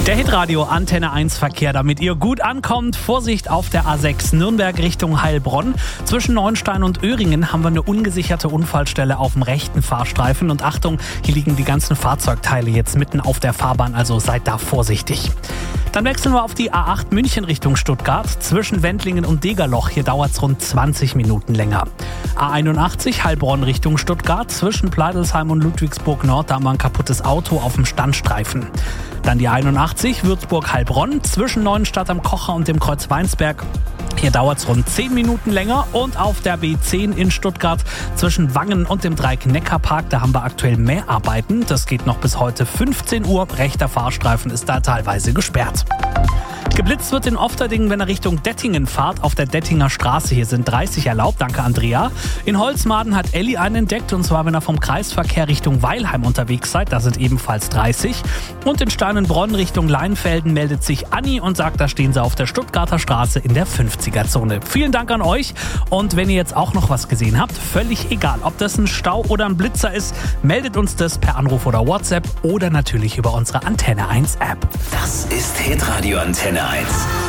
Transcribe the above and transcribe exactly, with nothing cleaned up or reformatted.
Der Hitradio Antenne eins Verkehr, damit ihr gut ankommt. Vorsicht auf der A sechs Nürnberg Richtung Heilbronn. Zwischen Neuenstein und Öhringen haben wir eine ungesicherte Unfallstelle auf dem rechten Fahrstreifen. Und Achtung, hier liegen die ganzen Fahrzeugteile jetzt mitten auf der Fahrbahn, also seid da vorsichtig. Dann wechseln wir auf die A acht München Richtung Stuttgart. Zwischen Wendlingen und Degerloch, hier dauert es rund zwanzig Minuten länger. A einundachtzig Heilbronn Richtung Stuttgart. Zwischen Pleidelsheim und Ludwigsburg Nord, da haben wir ein kaputtes Auto auf dem Standstreifen. Dann die einundachtzig Würzburg-Heilbronn. Zwischen Neuenstadt am Kocher und dem Kreuz Weinsberg. Hier dauert es rund zehn Minuten länger. Und auf der B zehn in Stuttgart zwischen Wangen und dem Dreieck-Neckar-Park, da haben wir aktuell Mäharbeiten. Das geht noch bis heute fünfzehn Uhr. Rechter Fahrstreifen ist da teilweise gesperrt. Geblitzt wird in Ofterdingen, wenn er Richtung Dettingen fahrt, auf der Dettinger Straße. Hier sind dreißig erlaubt, danke Andrea. In Holzmaden hat Elli einen entdeckt, und zwar wenn er vom Kreisverkehr Richtung Weilheim unterwegs seid, da sind ebenfalls dreißig. Und in Steinenbronn Richtung Leinfelden meldet sich Anni und sagt, da stehen sie auf der Stuttgarter Straße in der fünfziger-Zone. Vielen Dank an euch, und wenn ihr jetzt auch noch was gesehen habt, völlig egal, ob das ein Stau oder ein Blitzer ist, meldet uns das per Anruf oder WhatsApp oder natürlich über unsere Antenne eins App. Das ist Hitradio Antenne eins.